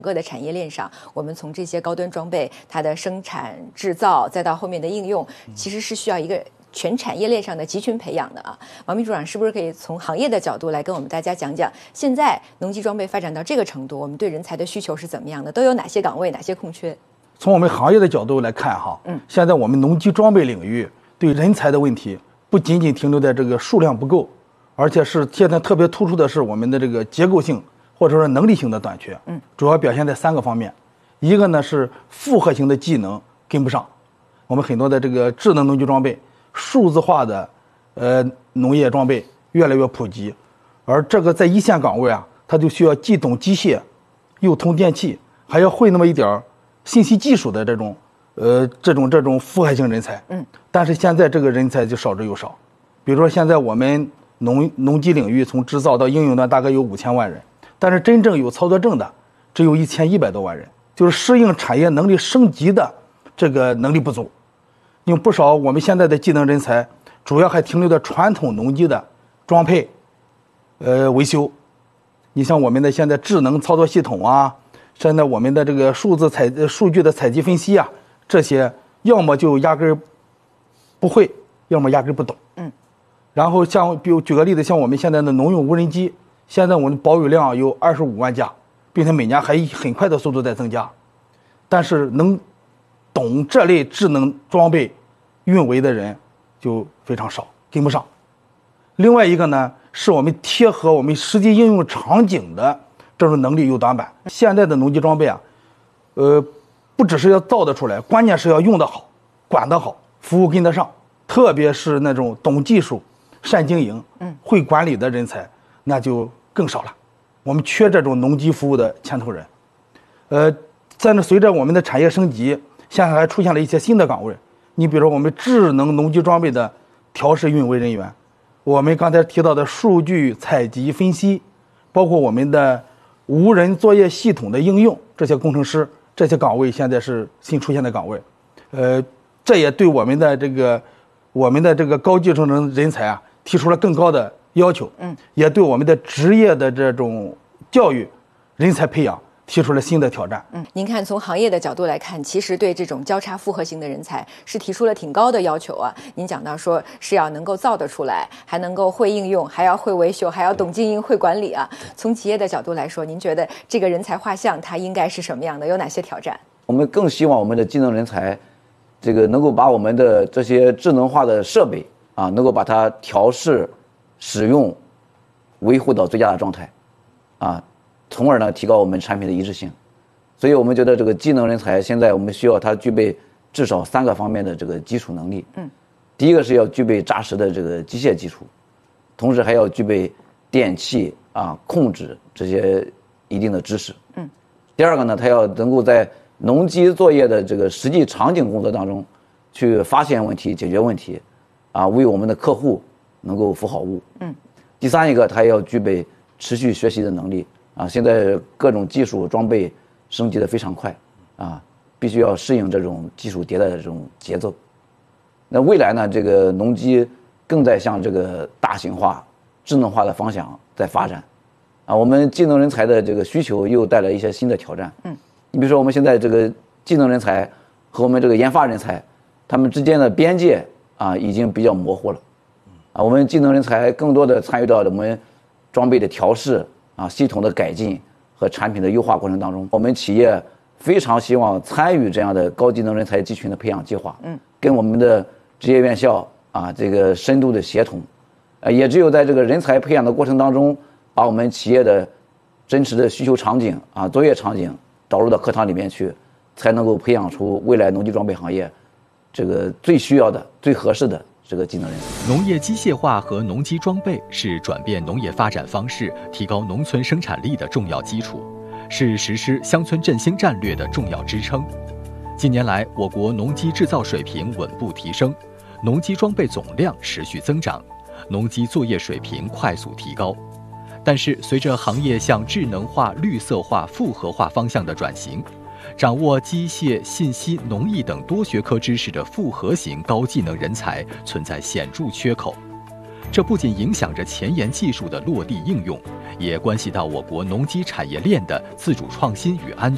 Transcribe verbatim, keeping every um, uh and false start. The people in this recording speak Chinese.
个的产业链上，我们从这些高端装备它的生产制造，再到后面的应用，其实是需要一个全产业链上的集群培养的啊。王秘书长是不是可以从行业的角度来跟我们大家讲讲，现在农机装备发展到这个程度，我们对人才的需求是怎么样的？都有哪些岗位，哪些空缺？ 从我们行业的角度来看哈，嗯，现在我们农机装备领域对人才的问题不仅仅停留在这个数量不够，而且是现在特别突出的是我们的这个结构性或者说能力性的短缺，嗯，主要表现在三个方面，一个呢是复合型的技能跟不上，我们很多的这个智能农机装备、数字化的呃农业装备越来越普及，而这个在一线岗位啊，它就需要既懂机械，又通电气，还要会那么一点儿信息技术的这种呃这种这种复合型人才，嗯，但是现在这个人才就少之又少，比如说现在我们农农机领域从制造到应用端大概有五千万人。但是真正有操作证的只有一千一百多万人，就是适应产业能力升级的这个能力不足。因为不少我们现在的技能人才主要还停留在传统农机的装配、呃维修。你像我们的现在智能操作系统啊，现在我们的这个数字采数据的采集分析啊，这些要么就压根儿不会，要么压根儿不懂。嗯。然后像比如举个例子，像我们现在的农用无人机。现在我们保有量有二十五万架，并且每年还以很快的速度在增加，但是能懂这类智能装备运维的人就非常少，跟不上。另外一个呢，是我们贴合我们实际应用场景的这种能力有短板。现在的农机装备啊，呃，不只是要造得出来，关键是要用得好、管得好、服务跟得上，特别是那种懂技术、善经营、嗯，会管理的人才，那就更少了，我们缺这种农机服务的牵头人。呃，在那随着我们的产业升级，现在还出现了一些新的岗位。你比如说我们智能农机装备的调试运维人员，我们刚才提到的数据采集分析，包括我们的无人作业系统的应用，这些工程师，这些岗位现在是新出现的岗位。呃，这也对我们的这个我们的这个高技术人人才啊提出了更高的要求，嗯，也对我们的职业的这种教育、人才培养提出了新的挑战。 嗯，您看，从行业的角度来看，其实对这种交叉复合型的人才是提出了挺高的要求啊。您讲到说是要能够造得出来，还能够会应用，还要会维修，还要懂经营、会管理啊。从企业的角度来说，您觉得这个人才画像它应该是什么样的？有哪些挑战？ 我们更希望我们的技能人才，这个能够把我们的这些智能化的设备啊，能够把它调试。使用、维护到最佳的状态，啊，从而呢提高我们产品的一致性。所以我们觉得这个技能人才现在我们需要他具备至少三个方面的这个基础能力。嗯，第一个是要具备扎实的这个机械基础，同时还要具备电气啊控制这些一定的知识。嗯，第二个呢，他要能够在农机作业的这个实际场景工作当中去发现问题、解决问题，啊，为我们的客户能够服好务。嗯，第三一个，它要具备持续学习的能力啊！现在各种技术装备升级的非常快啊，必须要适应这种技术迭代的这种节奏。那未来呢，这个农机更在向这个大型化、智能化的方向在发展啊。我们技能人才的这个需求又带来一些新的挑战。嗯，你比如说我们现在这个技能人才和我们这个研发人才，他们之间的边界啊已经比较模糊了。啊，我们技能人才更多的参与到我们装备的调试啊、系统的改进和产品的优化过程当中。我们企业非常希望参与这样的高技能人才集群的培养计划，嗯，跟我们的职业院校啊这个深度的协同，呃，也只有在这个人才培养的过程当中，把我们企业的真实的需求场景啊、作业场景导入到课堂里面去，才能够培养出未来农机装备行业这个最需要的、最合适的。这个技能人才。 农业机械化和农机装备是转变农业发展方式、提高农村生产力的重要基础，是实施乡村振兴战略的重要支撑。近年来，我国农机制造水平稳步提升，农机装备总量持续增长，农机作业水平快速提高。但是，随着行业向智能化、绿色化、复合化方向的转型，掌握机械、信息、农艺等多学科知识的复合型高技能人才存在显著缺口，这不仅影响着前沿技术的落地应用，也关系到我国农机产业链的自主创新与安全。